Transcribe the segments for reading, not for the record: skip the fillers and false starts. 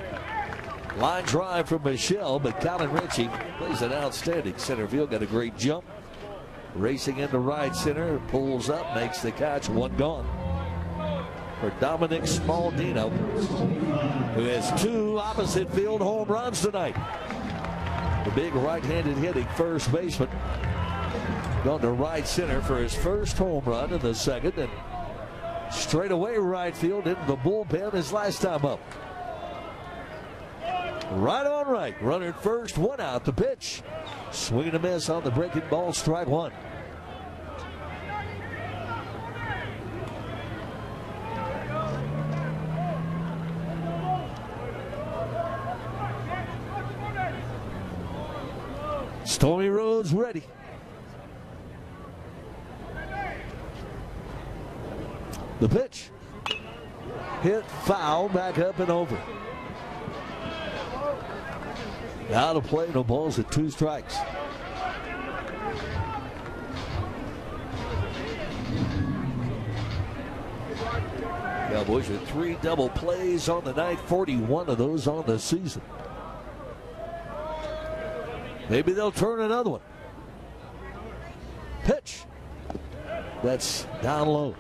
Line drive from Michelle, but Colin Ritchie plays an outstanding center field. Got a great jump. Racing into right center, pulls up, makes the catch. One gone for Dominic Smaldino, who has 2 opposite field home runs tonight. The big right-handed hitting first baseman going to right center for his first home run in the second, and straight away right field into the bullpen his last time up. Right on right, runner at first, 1 out. The pitch, swing and a miss on the breaking ball, strike 1. Stormy Rhodes ready. The pitch, hit foul, back up and over. Out of play, no balls at 2 strikes. Cowboys with 3 double plays on the night, 41 of those on the season. Maybe they'll turn another one. Pitch. That's down low.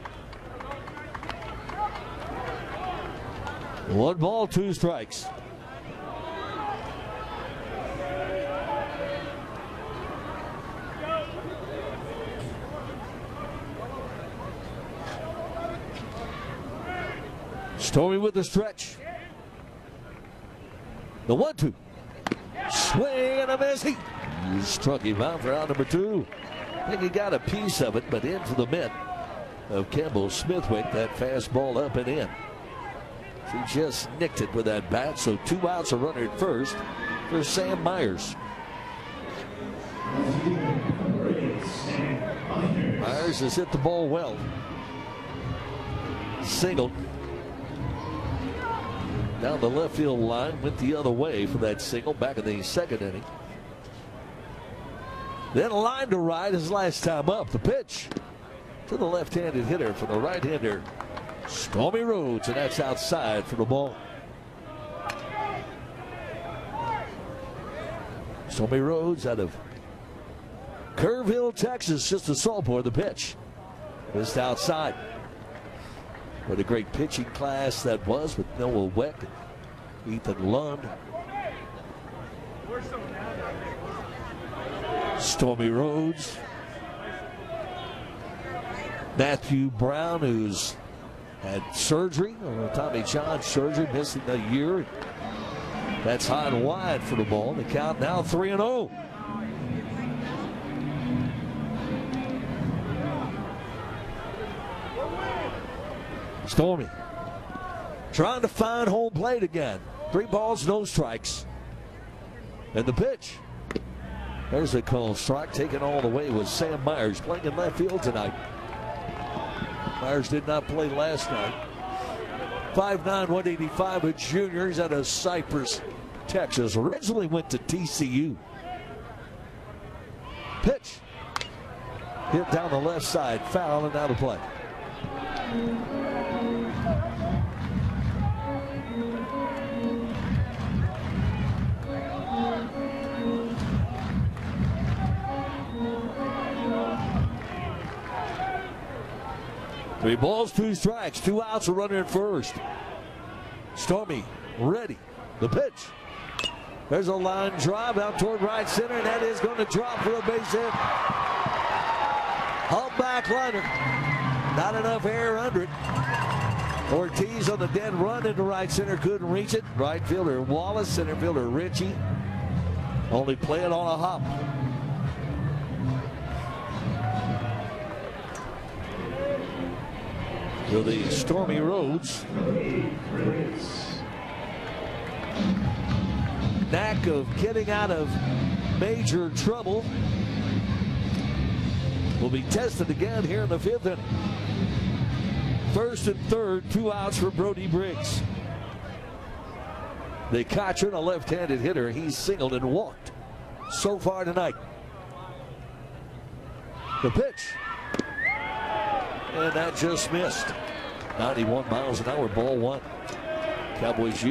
1 ball, 2 strikes. Stormy with the stretch. The 1-2. Swing and a miss. He struck him out for out number 2. I think he got a piece of it, but into the mitt of Campbell Smithwick. That fastball up and in. He just nicked it with that bat, so 2 outs, a runner at first for Sam Myers. Myers has hit the ball well. Singled down the left field line, went the other way for that single back in the second inning. Then a line to right his last time up. The pitch to the left-handed hitter for the right-hander, Stormy Rhodes, and that's outside for the ball. Stormy Rhodes out of Kerrville, Texas, just a sophomore. The pitch just outside. What a great pitching class that was with Noah Weck and Ethan Lund. Stormy Rhodes. Matthew Brown, who's had surgery, Tommy John surgery, missing a year. That's high and wide for the ball. The count now 3-0. Stormy trying to find home plate again. 3 balls, no strikes. And the pitch. There's a called strike. Taken all the way was Sam Myers, playing in left field tonight. Myers did not play last night. 5'9", 185, a junior. He's out of Cypress, Texas. Originally went to TCU. Pitch. Hit down the left side. Foul and out of play. Three balls, 2 strikes, 2 outs, a runner at first. Stormy ready. The pitch. There's a line drive out toward right center, and that is going to drop for a base hit. Hung back liner. Not enough air under it. Ortiz on the dead run into right center, couldn't reach it. Right fielder Wallace, center fielder Ritchie. Only playing on a hop. To the Stormy Rhodes. Knack of getting out of major trouble will be tested again here in the 5th inning. First and third, 2 outs for Brody Briggs. The catcher, a left-handed hitter, he's singled and walked so far tonight. The pitch. And that just missed. 91 miles an hour, ball 1. Cowboys